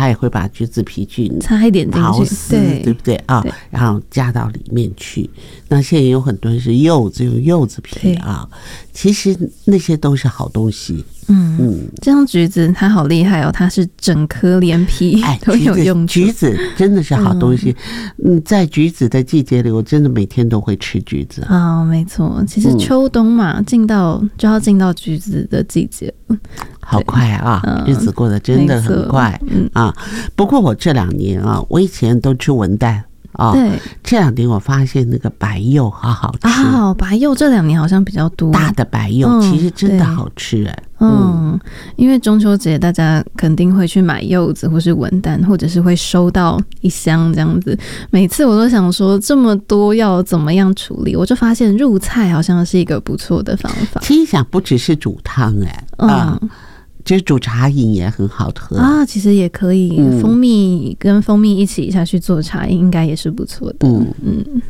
他也会把橘子皮去擦一点进去， 刨丝，对不对啊？然后加到里面去。那现在有很多人是柚子，用柚子皮啊，其实那些都是好东西。 这样橘子它好厉害哦，它是整颗连皮都有用处。 橘子真的是好东西。在橘子的季节里，我真的每天都会吃橘子啊，没错。其实秋冬嘛，就要进到橘子的季节了。 好快啊！日子过得真的很快啊。不过我这2年啊，我以前都吃文旦啊， 对， 这2年我发现那个白柚好好吃啊，白柚这2年好像比较多， 大的白柚其实真的好吃哎。 因为中秋节大家肯定会去买柚子或是文旦，或者是会收到一箱这样子。每次我都想说这么多要怎么样处理，我就发现入菜好像是一个不错的方法。 其实想不只是煮汤就是煮茶饮也很好喝啊， 其实也可以，蜂蜜跟蜂蜜一起下去做茶饮，应该也是不错的。